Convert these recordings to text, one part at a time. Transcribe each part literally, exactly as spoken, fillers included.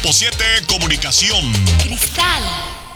Grupo siete Comunicación. Cristal.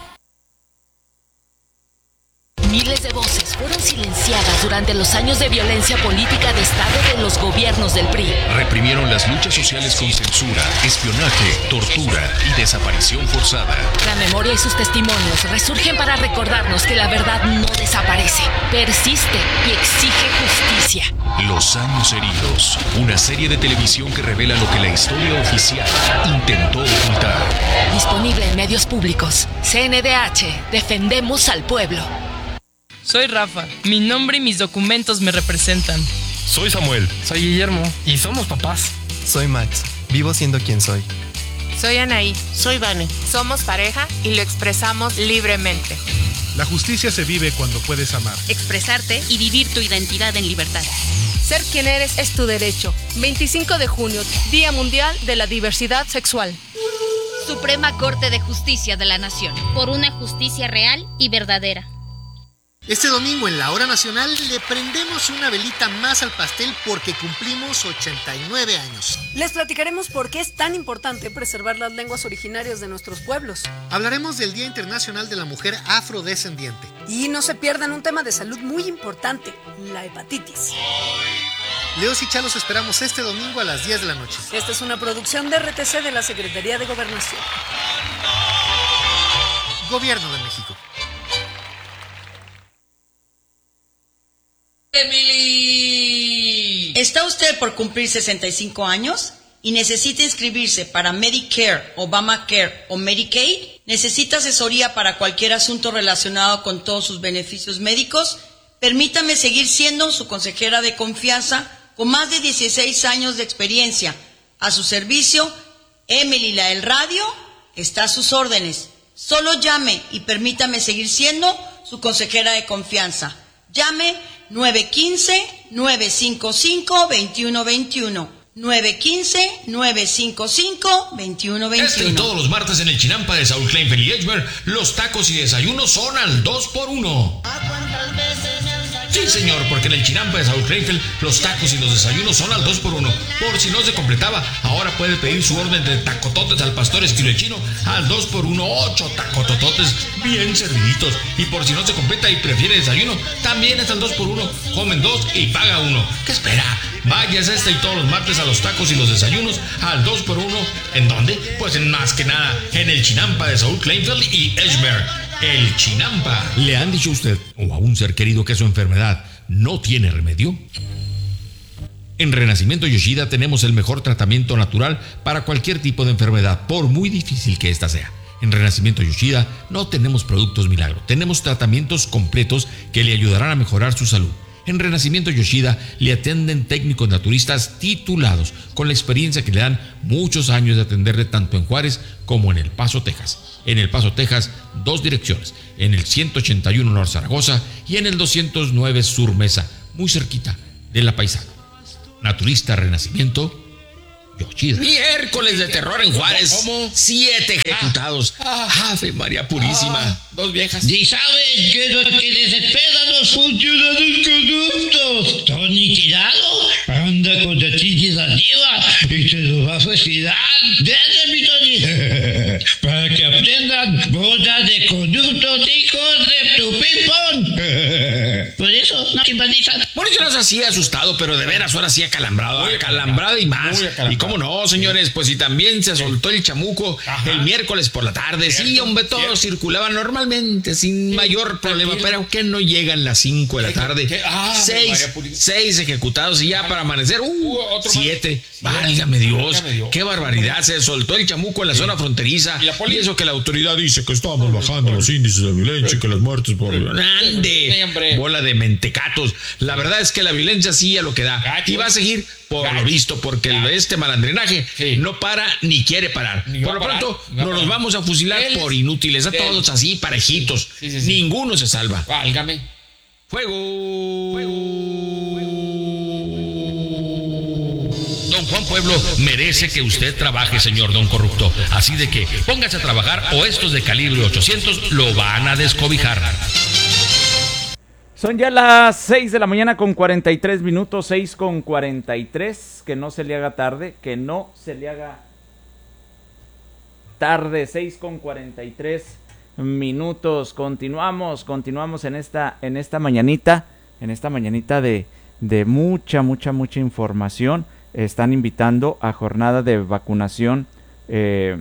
Miles de voces fueron silenciadas durante los años de violencia política de Estado de los gobiernos del P R I. Reprimieron las luchas sociales con censura, espionaje, tortura y desaparición forzada. La memoria y sus testimonios resurgen para recordarnos que la verdad no desaparece, persiste y exige justicia. Los años heridos, una serie de televisión que revela lo que la historia oficial intentó ocultar. Disponible en medios públicos. C N D H, defendemos al pueblo. Soy Rafa, mi nombre y mis documentos me representan. Soy Samuel. Soy Guillermo. Y somos papás. Soy Max, vivo siendo quien soy. Soy Anaí. Soy Vane. Somos pareja y lo expresamos libremente. La justicia se vive cuando puedes amar, expresarte y vivir tu identidad en libertad. Ser quien eres es tu derecho. veinticinco de junio, Día Mundial de la Diversidad Sexual. Suprema Corte de Justicia de la Nación. Por una justicia real y verdadera. Este domingo en la Hora Nacional le prendemos una velita más al pastel porque cumplimos ochenta y nueve años. Les platicaremos por qué es tan importante preservar las lenguas originarias de nuestros pueblos. Hablaremos del Día Internacional de la Mujer Afrodescendiente. Y no se pierdan un tema de salud muy importante, la hepatitis. Leos y Chalos esperamos este domingo a las diez de la noche. Esta es una producción de R T C de la Secretaría de Gobernación. Gobierno de México. Emily. ¿Está usted por cumplir sesenta y cinco años y necesita inscribirse para Medicare, Obamacare o Medicaid? ¿Necesita asesoría para cualquier asunto relacionado con todos sus beneficios médicos? Permítame seguir siendo su consejera de confianza con más de dieciséis años de experiencia. A su servicio, Emily la del radio está a sus órdenes. Solo llame y permítame seguir siendo su consejera de confianza. Llame nueve uno cinco, nueve cinco cinco, dos uno dos uno. nueve uno cinco, nueve cinco cinco, dos uno dos uno. Este y todos los martes en el Chinampa de Saúl Kleinfeld y Edgemer, los tacos y desayunos son al dos por uno. Sí, señor, porque en el Chinampa de Saúl Kleinfeld, los tacos y los desayunos son al dos por uno. Por si no se completaba, ahora puede pedir su orden de tacototes al pastor estilo chino al dos por uno, ocho tacotototes bien serviditos. Y por si no se completa y prefiere desayuno, también es al dos por uno. Comen dos y paga uno. ¿Qué espera? Váyase este y todos los martes a los tacos y los desayunos al dos por uno. ¿En dónde? Pues en más que nada, en el Chinampa de Saúl Kleinfeld y Edgemer. El Chinampa. ¿Le han dicho a usted o a un ser querido que su enfermedad no tiene remedio? En Renacimiento Yoshida tenemos el mejor tratamiento natural para cualquier tipo de enfermedad, por muy difícil que ésta sea. En Renacimiento Yoshida no tenemos productos milagro, tenemos tratamientos completos que le ayudarán a mejorar su salud. En Renacimiento Yoshida le atienden técnicos naturistas titulados con la experiencia que le dan muchos años de atenderle tanto en Juárez como en El Paso, Texas. En El Paso, Texas, dos direcciones, en el ciento ochenta y uno Norte Zaragoza y en el doscientos nueve Sur Mesa, muy cerquita de La Paisana. Naturista Renacimiento Yoshida. Miércoles de terror en Juárez. ¿Cómo? Siete ejecutados. Ah, Ave María Purísima. Ah, dos viejas. Y saben que lo que desesperan los funcionarios corruptos. Tony Tirado anda con la chichis arriba y se los va a suicidar. Desde mi Tony. Para que aprendan bodas de corruptos hijos de tu pipón. Por eso no simpatizan. Bueno, yo no sé así asustado, pero de veras ahora sí acalambrado. Muy acalambrado y más. Y cómo no, señores, pues si también se soltó el chamuco. Ajá. El miércoles por la tarde. Cierto, sí, hombre, todo cierto. Circulaba normalmente, sin sí, mayor problema, tranquilo. Pero que no llegan las cinco de la tarde. Ah, seis, seis ejecutados y ya para amanecer, uh, uh siete. Válgame Dios, Dios, qué barbaridad. Se soltó el chamuco en la sí. zona fronteriza. ¿Y, y eso que la autoridad dice que estamos bajando los índices de violencia y que las muertes por... ¡Ande! Bola de mentecatos. La verdad es que la violencia sí a lo que da. Gacho. Y va a seguir por Gacho. Lo visto, porque Gacho. Este malandrinaje sí. no para ni quiere parar. Ni por lo pronto, nos parar. Los vamos a fusilar Él, por inútiles a Él. Todos así, parejitos. Sí, sí, sí. Ninguno se salva. Válgame. Fuego. Fuego. Don Juan Pueblo merece que usted trabaje, señor don corrupto. Así de que póngase a trabajar o estos de calibre ochocientos lo van a descobijar. Son ya las seis de la mañana con cuarenta y tres minutos, seis con cuarenta y tres. Que no se le haga tarde, que no se le haga tarde, seis con cuarenta y tres minutos. Continuamos, continuamos en esta, en esta mañanita, en esta mañanita de, de mucha, mucha, mucha información. Están invitando a jornada de vacunación eh,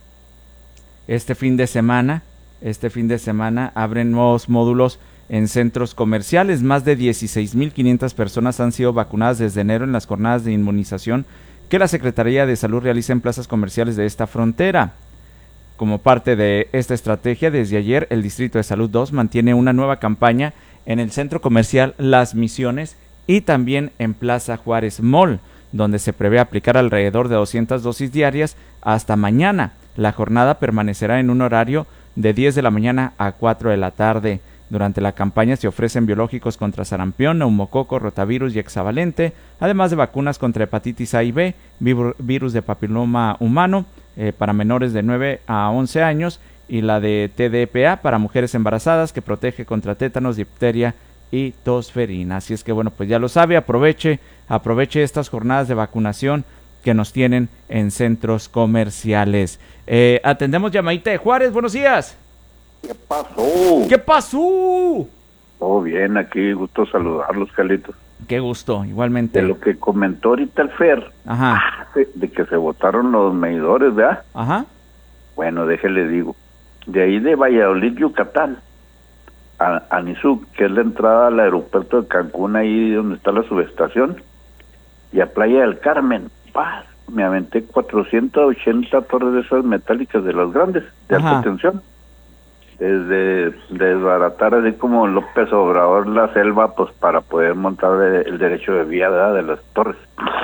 este fin de semana. Este fin de semana abren nuevos módulos en centros comerciales. Más de dieciséis mil quinientas personas han sido vacunadas desde enero en las jornadas de inmunización que la Secretaría de Salud realiza en plazas comerciales de esta frontera. Como parte de esta estrategia, desde ayer el Distrito de Salud dos mantiene una nueva campaña en el centro comercial Las Misiones y también en Plaza Juárez Mall, donde se prevé aplicar alrededor de doscientas dosis diarias hasta mañana. La jornada permanecerá en un horario de diez de la mañana a cuatro de la tarde. Durante la campaña se ofrecen biológicos contra sarampión, neumococo, rotavirus y hexavalente, además de vacunas contra hepatitis A y B, virus de papiloma humano eh, para menores de nueve a once años y la de T D P A para mujeres embarazadas que protege contra tétanos, difteria y tosferina. Así es que bueno, pues ya lo sabe, aproveche, aproveche estas jornadas de vacunación que nos tienen en centros comerciales. Eh, atendemos llamadita de Juárez, buenos días. ¿Qué pasó? ¿Qué pasó? Todo bien, aquí gusto saludarlos, Carlitos. Qué gusto, igualmente. De lo que comentó ahorita el Fer, Ajá. De, de que se votaron los medidores, ¿verdad? Ajá. Bueno, déjele digo, de ahí de Valladolid, Yucatán, a, a Nizuc, que es la entrada al aeropuerto de Cancún, ahí donde está la subestación, y a Playa del Carmen, paz, me aventé cuatrocientas ochenta torres de esas metálicas de las grandes, de Ajá. alta tensión. Desde desbaratar así como López Obrador la selva, pues para poder montar el, el derecho de vía, ¿verdad?, de las torres.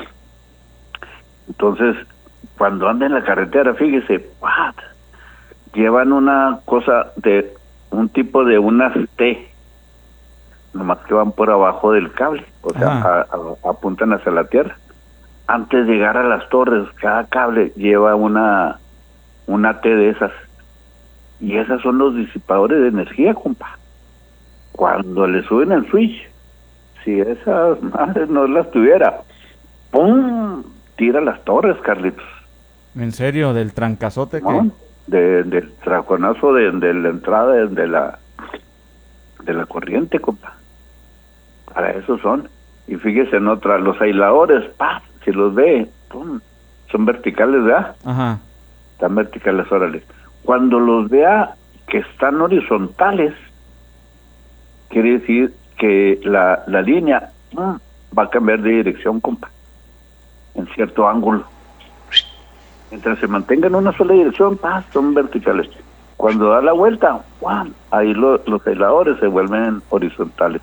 Entonces, cuando anda en la carretera, fíjese, what? Llevan una cosa de un tipo de unas T, nomás que van por abajo del cable, o sea, a, a, apuntan hacia la tierra. Antes de llegar a las torres, cada cable lleva una una T de esas. Y esas son los disipadores de energía, compa. Cuando le suben el switch, si esas madres no las tuviera, ¡pum!, tira las torres, Carlitos. ¿En serio? ¿Del trancazote? ¿No? que De, del traconazo de, de la entrada de, de la de la corriente, compa. Para eso son. Y fíjese en otra, los aisladores, ¡pah!, si los ve, ¡pum!, son verticales, ¿verdad? Ajá. Están verticales, órale. Cuando los vea que están horizontales, quiere decir que la, la línea mm, va a cambiar de dirección, compa, en cierto ángulo. Mientras se mantenga en una sola dirección, pa, son verticales. Cuando da la vuelta, ¡guau!, ahí lo, los aisladores se vuelven horizontales.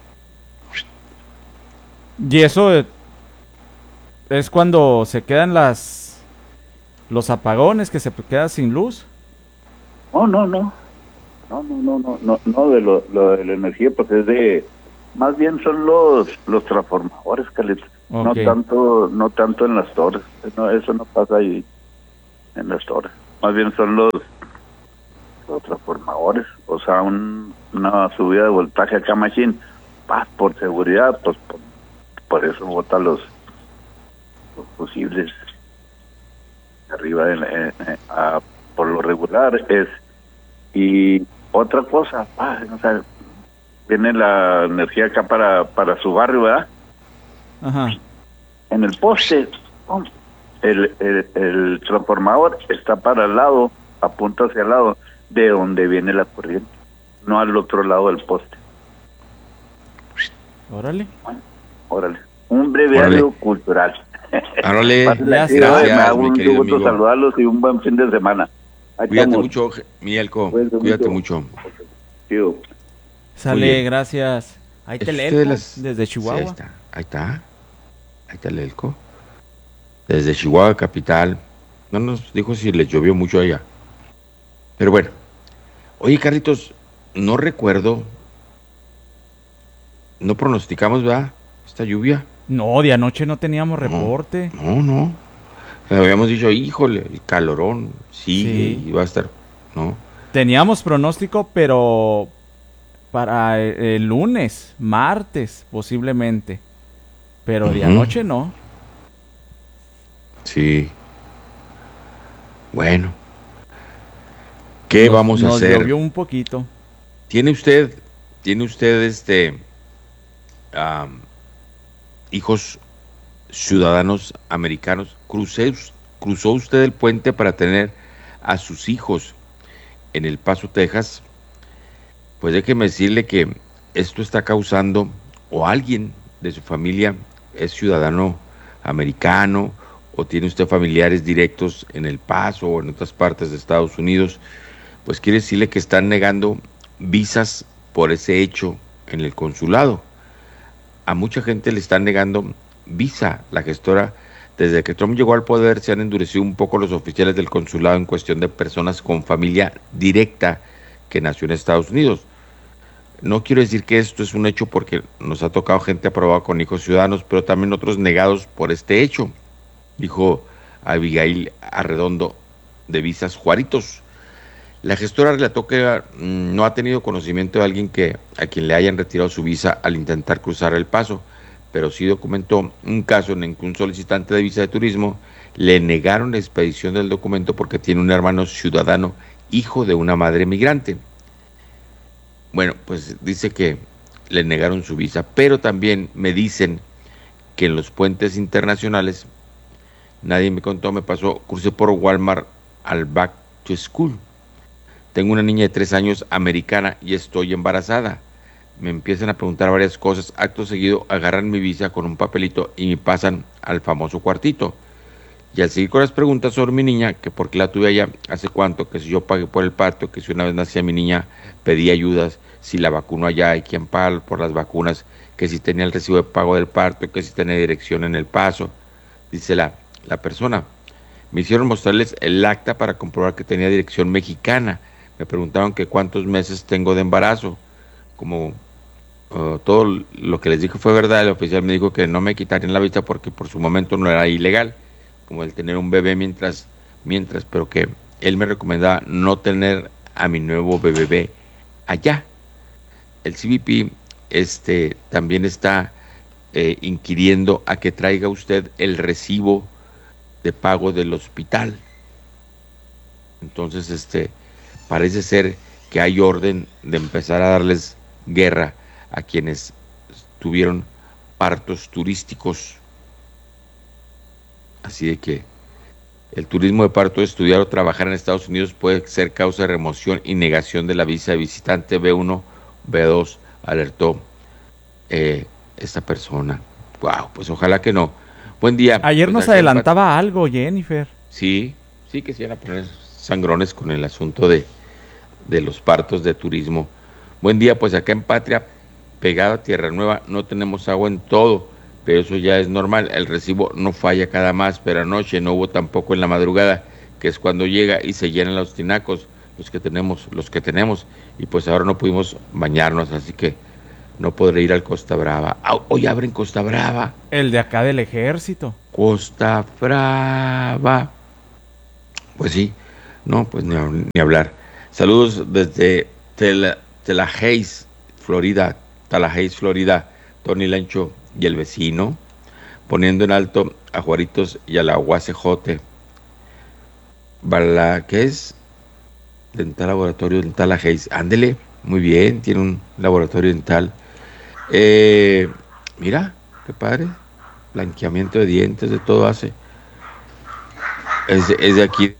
Y eso es cuando se quedan las los apagones, que se queda sin luz. No, no, no, no, no, no, no, no, no de lo, lo de la energía, pues es de, más bien son los los transformadores, Carlitos. Okay. No tanto, no tanto en las torres, no, eso no pasa ahí en las torres. Más bien son los los transformadores, o sea, un, una subida de voltaje acá, machine, paz, por seguridad, pues por, por eso bota los los fusibles arriba de la, eh, eh, a, por lo regular es. Y otra cosa, ah, o sea, viene la energía acá para, para su barrio, ¿verdad? Ajá. En el poste, oh, el, el, el transformador está para el lado, apunta hacia el lado de donde viene la corriente, no al otro lado del poste. Órale. Bueno, órale. Un breviario cultural. Órale, gracias. gracias, Me hago un mi gusto saludarlos y un buen fin de semana. Ahí Cuídate estamos. mucho, Mielco. Cuídate, Cuídate mucho. mucho. Sale, gracias. Ahí te leo las... desde Chihuahua. Sí, ahí está, ahí está. Ahí está el Elco. Desde Chihuahua, capital. No nos dijo si les llovió mucho allá. Pero bueno. Oye, Carlitos, no recuerdo. No pronosticamos, ¿verdad? Esta lluvia. No, de anoche no teníamos reporte. No, no. no. Habíamos dicho, híjole, el calorón sigue sí. y va a estar, ¿no? Teníamos pronóstico, pero para el, el lunes, martes, posiblemente. Pero uh-huh. de anoche no. Sí. Bueno, ¿Qué nos, vamos a nos hacer? Llovió un poquito. ¿Tiene usted, tiene usted este um, hijos ciudadanos americanos? ¿Crucé, ¿Cruzó usted el puente para tener a sus hijos en El Paso, Texas? Pues déjeme decirle que esto está causando, o alguien de su familia es ciudadano americano, o tiene usted familiares directos en El Paso o en otras partes de Estados Unidos, pues quiere decirle que están negando visas por ese hecho en el consulado. A mucha gente le están negando visa. La gestora, desde que Trump llegó al poder, se han endurecido un poco los oficiales del consulado en cuestión de personas con familia directa que nació en Estados Unidos. No quiero decir que esto es un hecho porque nos ha tocado gente aprobada con hijos ciudadanos, pero también otros negados por este hecho, dijo Abigail Arredondo de Visas Juaritos. La gestora relató que mmm, no ha tenido conocimiento de alguien que a quien le hayan retirado su visa al intentar cruzar El Paso, pero sí documentó un caso en el que un solicitante de visa de turismo le negaron la expedición del documento porque tiene un hermano ciudadano, hijo de una madre migrante. Bueno, pues dice que le negaron su visa, pero también me dicen que en los puentes internacionales, nadie me contó, me pasó, crucé por Walmart al Back to School. Tengo una niña de tres años americana y estoy embarazada. Me empiezan a preguntar varias cosas. Acto seguido agarran mi visa con un papelito y me pasan al famoso cuartito. Y al seguir con las preguntas sobre mi niña, que por qué la tuve allá, hace cuánto, que si yo pagué por el parto, que si una vez nacía mi niña pedí ayudas, si la vacuno allá hay quien paga por las vacunas, que si tenía el recibo de pago del parto, que si tenía dirección en El Paso. Dice la, la persona, me hicieron mostrarles el acta para comprobar que tenía dirección mexicana. Me preguntaron que cuántos meses tengo de embarazo. Como uh, todo lo que les dije fue verdad, el oficial me dijo que no me quitarían la visa porque por su momento no era ilegal, como el tener un bebé mientras, mientras, pero que él me recomendaba no tener a mi nuevo bebé allá. El C B P este, también está eh, inquiriendo a que traiga usted el recibo de pago del hospital. Entonces, este, parece ser que hay orden de empezar a darles guerra a quienes tuvieron partos turísticos. Así de que el turismo de parto, estudiar o trabajar en Estados Unidos puede ser causa de remoción y negación de la visa de visitante B uno, B dos, alertó eh, esta persona. Wow, pues ojalá que no. Buen día. Ayer pues nos adelantaba pat- algo, Jennifer. Sí, sí que se iban a poner sangrones con el asunto de, de los partos de turismo. Buen día, pues acá en Patria, pegado a Tierra Nueva, no tenemos agua en todo, pero eso ya es normal. El recibo no falla cada más, pero anoche no hubo tampoco en la madrugada, que es cuando llega y se llenan los tinacos, los que tenemos, los que tenemos, y pues ahora no pudimos bañarnos, así que no podré ir al Costa Brava. Ah, hoy abren Costa Brava. El de acá del ejército. Costa Brava. Pues sí, no, pues ni, ni hablar. Saludos desde Tel, Tallahassee, Florida, Tallahassee, Florida, Tony Lancho y el vecino, poniendo en alto a Juaritos y a la Guacejote. ¿Bala qué es? Dental Laboratorio en Tallahassee. Ándele, muy bien, tiene un laboratorio dental. Eh, mira, qué padre, blanqueamiento de dientes, de todo hace. Es de, es de aquí.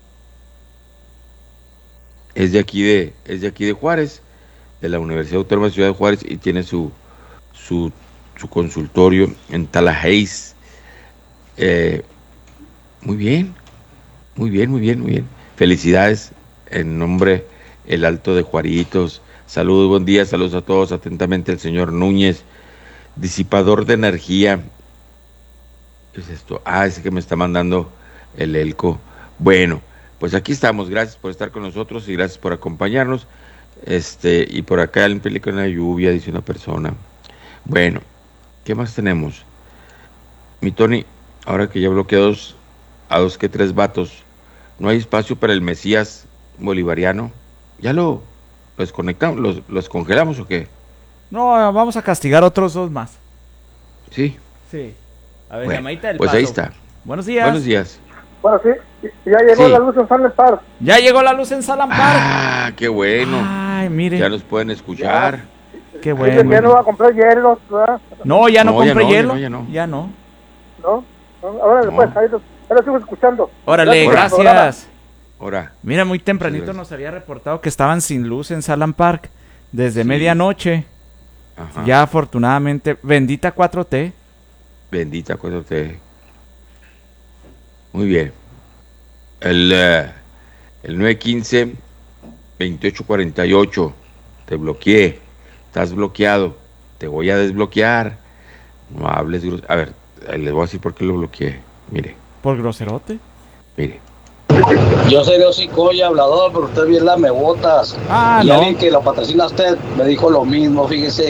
Es de aquí de, es de aquí de Juárez, de la Universidad Autónoma de Ciudad de Juárez, y tiene su su, su consultorio en Tallahassee. Eh, muy bien, muy bien, muy bien, muy bien. Felicidades en nombre el Alto de Juaritos. Saludos, buen día, saludos a todos. Atentamente el señor Núñez, disipador de energía. ¿Qué es esto? Ah, ese que me está mandando el Elco. Bueno, pues aquí estamos, gracias por estar con nosotros y gracias por acompañarnos. Este, y por acá el película en la lluvia, dice una persona. Bueno, ¿qué más tenemos? Mi Tony, ahora que ya bloqueados a dos que tres vatos, ¿no hay espacio para el Mesías bolivariano? ¿Ya lo, lo desconectamos, lo, lo descongelamos o qué? No, vamos a castigar otros dos más. ¿Sí? Sí. A ver, bueno, llamadita del pues Paso. Ahí está. Buenos días. Buenos días. Bueno, sí, ya llegó Sí. la luz en Salem Park. Ya llegó la luz en Salem Park. Ah, qué bueno. Ay, mire. Ya nos pueden escuchar. Qué Dice que ya no bueno. va a comprar hielos, ¿verdad? No, ya no No, ya compré no, ya hielo. no, ya no. Ya no. ¿No? Ahora después, ahí lo, ahí lo sigo escuchando. Órale, Gracias por el gracias. Ahora. Mira, muy tempranito nos había reportado que estaban sin luz en Salem Park desde medianoche. Ajá. Ya afortunadamente, bendita cuatro T. Bendita cuatro T. Muy bien. El, eh, el nueve quince veintiocho cuarenta y ocho. Te bloqueé. Estás bloqueado. Te voy a desbloquear. No hables. gros- A ver, eh, les voy a decir por qué lo bloqueé. Mire, ¿Por groserote? mire. Yo soy de hocico y hablador, pero usted bien la me botas. Ah, y no. alguien que lo patrocina a usted me dijo lo mismo, fíjese.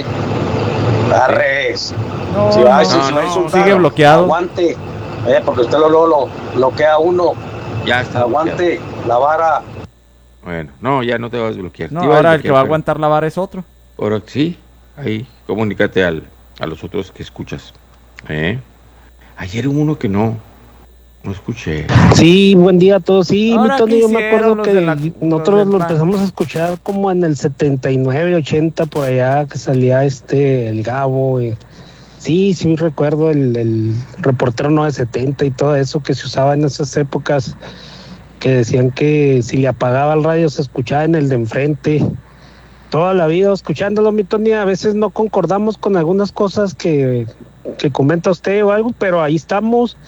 Arres. No, si va, no, si- si no, va a insultar, sigue bloqueado. Aguante. Eh, porque usted lo, lo, lo bloquea a uno. Ya está. Aguante la vara. Bueno, no, ya no te vas a desbloquear. No, Te iba a ahora el que desbloquear, va a pero- aguantar la vara es otro. Ahora sí, ahí, comunícate al, a los otros que escuchas. ¿Eh? Ayer hubo uno que no, no escuché. Sí, buen día a todos. Sí, mi Ahora, Tony, ¿qué yo me hicieron acuerdo los que de la- nosotros los del lo PAN? empezamos a escuchar como en el setenta y nueve, ochenta, por allá, que salía este, el Gabo. y- Sí, sí, recuerdo el, el reportero nueve setenta y todo eso que se usaba en esas épocas, que decían que si le apagaba el radio se escuchaba en el de enfrente. Toda la vida escuchándolo, mi Tony, a veces no concordamos con algunas cosas que, que comenta usted o algo, pero ahí estamos.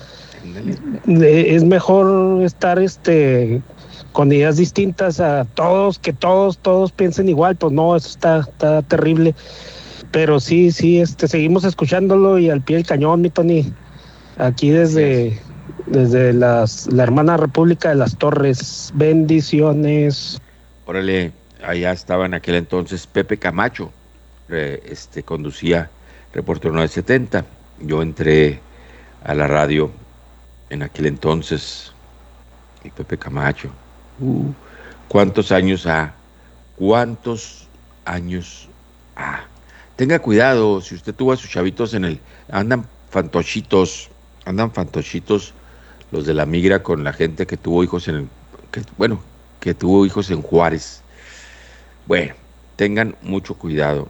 Eh, Es mejor estar este con ideas distintas a todos, que todos, todos piensen igual, pues no, eso está, está terrible. Pero sí, sí, este, seguimos escuchándolo y al pie del cañón, mi Tony. Aquí desde, desde las, la hermana República de las Torres. Bendiciones. Órale, allá estaba en aquel entonces Pepe Camacho, eh, este, conducía Reportero nueve setenta. Yo entré a la radio en aquel entonces, y Pepe Camacho, uh, ¿cuántos años ha? ¿Cuántos años ha? Tenga cuidado, si usted tuvo a sus chavitos en el... Andan fantochitos, andan fantochitos los de la migra con la gente que tuvo hijos en el... Que, bueno, que tuvo hijos en Juárez. Bueno, tengan mucho cuidado.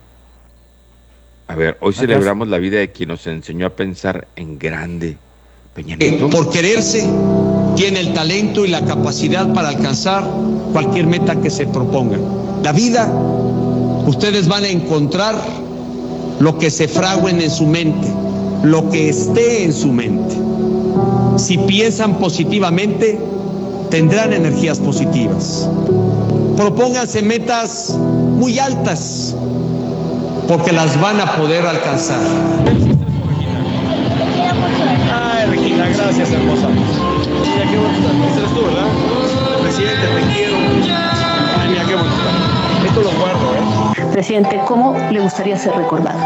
A ver, hoy celebramos la vida de quien nos enseñó a pensar en grande. Peña Nieto. Por quererse, tiene el talento y la capacidad para alcanzar cualquier meta que se propongan. La vida, ustedes van a encontrar lo que se fraguen en su mente, lo que esté en su mente. Si piensan positivamente, tendrán energías positivas. Propónganse metas muy altas, porque las van a poder alcanzar. Ay, Regina, gracias, hermosa. Mira, qué bonita. Esta eres tú, ¿verdad? Presidente, te quiero. Ay, mira, qué bonita. Esto lo guardo, ¿eh? Presidente, ¿cómo le gustaría ser recordado?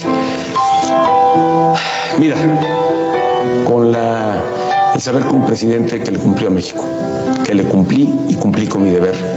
Mira, con la, el saber como presidente que le cumplió a México, que le cumplí y cumplí con mi deber.